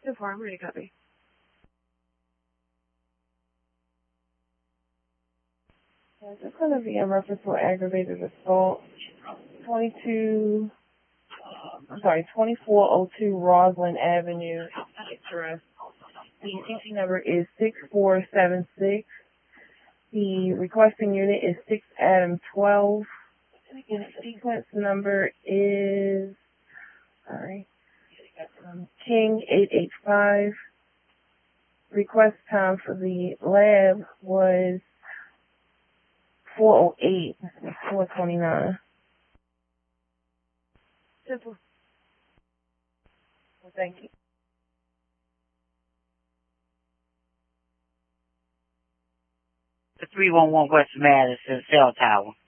So far, I'm ready to copy. This is going to be in reference to aggravated assault. 2402 Roslyn Avenue, Trust. The CC number is 6476. The requesting unit is 6 Adam 12. The sequence number is, King 885. Request time for the lab was 4:08, 4:29. Simple. Well, thank you. The 311 West Madison cell tower.